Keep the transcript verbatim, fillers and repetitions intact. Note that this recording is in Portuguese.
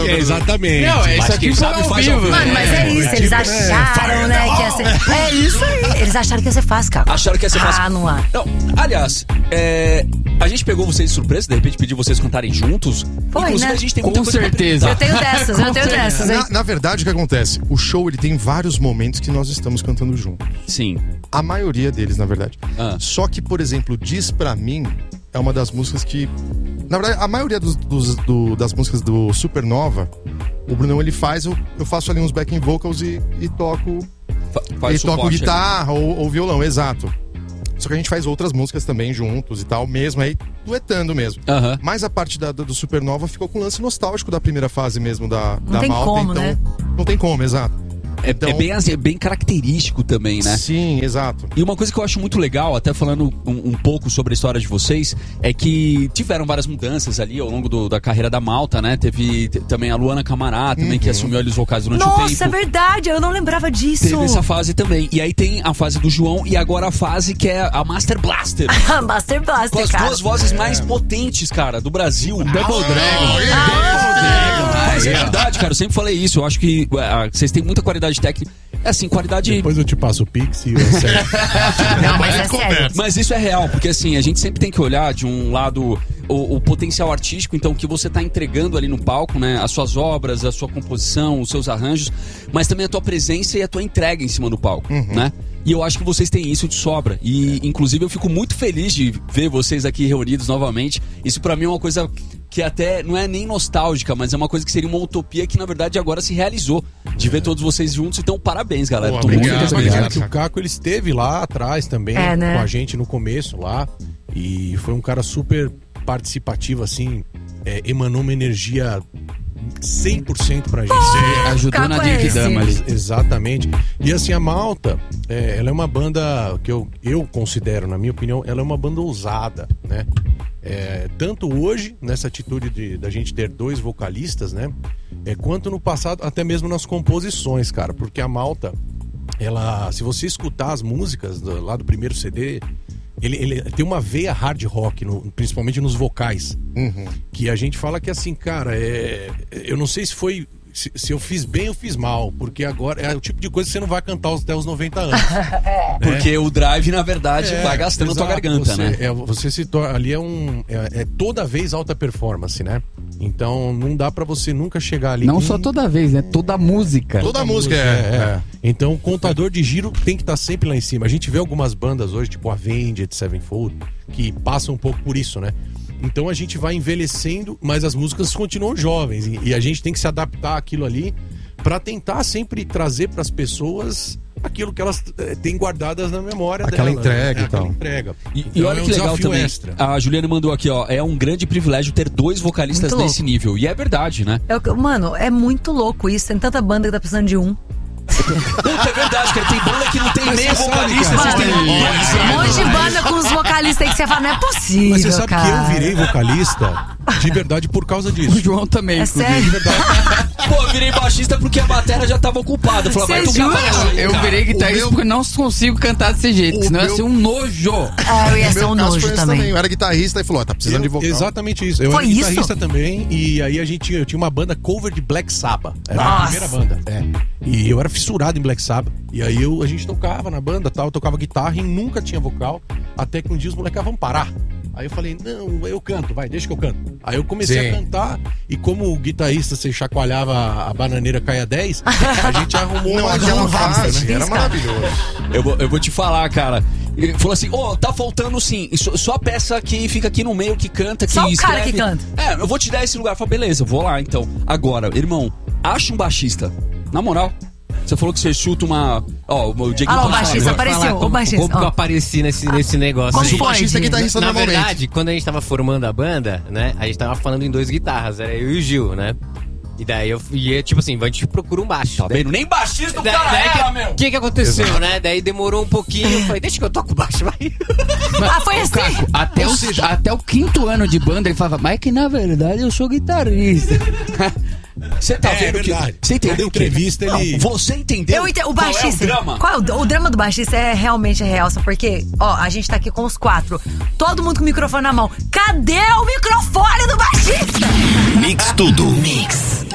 É, exatamente. Não, é isso aqui sabe, faz ao vivo. Mano, mas é isso, eles acharam, né, que ia ser... É isso aí, eles acharam que ia ser fácil, cara. Acharam que ia ser fácil. Ah, não há. Não, aliás, é, a gente pegou vocês de surpresa, de repente pediu vocês cantarem juntos. Foi, Inclusive, né? a gente tem Com muita coisa pra certeza. Eu tenho dessas, eu tenho dessas, hein? Na, na verdade, o que acontece? O show, ele tem vários momentos que nós estamos cantando junto. Sim. A maioria deles, na verdade. Ah. Só que, por exemplo, Diz Pra Mim é uma das músicas que... Na verdade, a maioria dos, dos- do- das músicas do Supernova, o Brunão, ele faz, eu, eu faço ali uns backing vocals e, e toco... Fa- faz e toco suporte guitarra ou, ou violão, exato. Só que a gente faz outras músicas também juntos e tal, mesmo aí, duetando mesmo. ali. Aham. Mas a parte da, do Supernova ficou com o lance nostálgico da primeira fase mesmo da, Não da tem Malta, como, então... né? Não tem como, exato. É, Então- é bem, assim, é bem característico também, né? Sim, exato. E uma coisa que eu acho muito legal, até falando um, um pouco sobre a história de vocês, é que tiveram várias mudanças ali ao longo do- da carreira da Malta, né? Teve t- também a Luana Camará, também, que assumiu ali os vocais durante o Nossa, é tempo. verdade, eu não lembrava disso. Teve essa fase também. E aí tem a fase do João e agora a fase que é a Master Blaster. Master Com Blaster, as cara. duas vozes mais potentes, cara, do Brasil. Double Dragon. Mas é verdade, cara, eu sempre falei isso. Eu acho que ah, vocês têm muita qualidade técnica. É assim, qualidade... Depois eu te passo o Pix e o certo. Não, mas é sério. Mas isso é real, porque assim, a gente sempre tem que olhar de um lado o, o potencial artístico, então, que você tá entregando ali no palco, né? As suas obras, a sua composição, os seus arranjos, mas também a tua presença e a tua entrega em cima do palco, né? E eu acho que vocês têm isso de sobra. E, inclusive, eu fico muito feliz de ver vocês aqui reunidos novamente. Isso pra mim é uma coisa que até não é nem nostálgica, mas é uma coisa que seria uma utopia que, na verdade, agora se realizou. De ver todos vocês juntos. Então, parabéns, galera. Pô, Tô muito obrigado, feliz. Mas obrigado. é que o Caco, ele esteve lá atrás também, É, né? com a gente no começo lá. E foi um cara super participativo, assim. É, emanou uma energia cem por cento pra gente. Ajudou Caco na é Dink esse. Dama ali. Exatamente. E assim, a Malta, é, ela é uma banda que eu, eu considero, na minha opinião, ela é uma banda ousada, né? É, tanto hoje, nessa atitude de, da gente ter dois vocalistas, né? É, quanto no passado, até mesmo nas composições, cara. Porque a Malta, ela, se você escutar as músicas do- lá do primeiro C D, ele, ele tem uma veia hard rock, no- principalmente nos vocais. Uhum. Que a gente fala que assim, cara, é, eu não sei se foi. Se, se eu fiz bem ou fiz mal, porque agora é o tipo de coisa que você não vai cantar até os noventa anos. Porque o drive, na verdade, É, vai gastando a tua exato. garganta, você, né? É, você se torna. Ali é um. É, é toda vez alta performance, né? Então não dá pra você nunca chegar ali. Não com- só toda vez, né? Toda a música. Toda a música é, é. Então o contador de giro tem que estar sempre lá em cima. A gente vê algumas bandas hoje, tipo Avenged Sevenfold, que passam um pouco por isso, né? Então a gente vai envelhecendo, mas as músicas continuam jovens. E, e a gente tem que se adaptar àquilo ali pra tentar sempre trazer pras pessoas aquilo que elas eh, têm guardadas na memória Aquela delas, entrega né? e tal. Aquela entrega. E, Então, e olha é um que legal desafio também. extra. A Juliana mandou aqui, ó. É um grande privilégio ter dois vocalistas Muito nesse louco. nível. E é verdade, né? É o que- Mano, é muito louco isso. Tem tanta banda que tá precisando de um. Puta, é verdade, cara. Tem banda que não tem Mas nem você sabe, vocalista. cara, Vocês têm Um dois. monte de banda com os vocalistas aí que você fala, não é possível, Mas você sabe cara. que eu virei vocalista de verdade por causa O disso. João também, É inclusive. sério? Pô, eu virei baixista porque a bateria já tava ocupada. Eu falei, vai Você tocar jura? baixo aí, Eu cara. virei guitarrista meu- porque eu não consigo cantar desse jeito, O senão ia meu- ser um nojo. É, eu ia No ser meu um caso nojo foi esse também. Eu era guitarrista e falou, ó, tá precisando Eu- de vocal. Exatamente isso. Eu Foi era isso? guitarrista também, e aí a gente eu tinha uma banda cover de Black Sabbath. Era a Nossa. primeira banda. É. E eu era fissurado em Black Sabbath. E aí eu, a gente tocava na banda, tal, eu tocava guitarra e nunca tinha vocal. Até que um dia os moleques, ah, vamos parar. Aí eu falei, não, eu canto, vai, deixa que eu canto. Aí eu comecei Sim. a cantar, e como o guitarrista, você chacoalhava a bananeira caia dez, a gente arrumou Não, uma aquela junta, fase, né? era maravilhoso. Eu vou, eu vou te falar, cara. Ele falou assim, ô, tá faltando sim, só, só a peça que fica aqui no meio, que canta, que Só o cara escreve. que canta. É, eu vou te dar esse lugar. Eu falei, beleza, eu vou lá então. Agora, irmão, acha um baixista. Na moral, você falou que você chuta uma... Ó, o Diego Ah lá, o tá baixista falando. apareceu, Falar o como, baixista, como que eu ó. apareci nesse, nesse negócio Como aí. O foi, baixista é Diego? guitarrista Na normalmente. verdade, quando a gente tava formando a banda, né, a gente tava falando em dois guitarras, era eu e o Gil, né? E daí eu ia, tipo assim, a gente procura um baixo. Tá vendo? Nem baixista o Da- cara daí era, que- meu. O que que aconteceu, né? Daí demorou um pouquinho, eu falei, deixa que eu toco baixo, vai. Ah, foi assim? Caco, até, o, até o quinto ano de banda ele falava, mas que na verdade eu sou guitarrista. Você tá É, vendo é que... verdade. Você entendeu Na o que? entrevista, ele- Não, você entendeu? Eu entendo, o qual baixista. é o drama? Qual é o, o drama do baixista é realmente real, sabe por quê? Ó, a gente tá aqui com os quatro. Todo mundo com o microfone na mão. Cadê o microfone do baixista? Mix Tudo. Mix.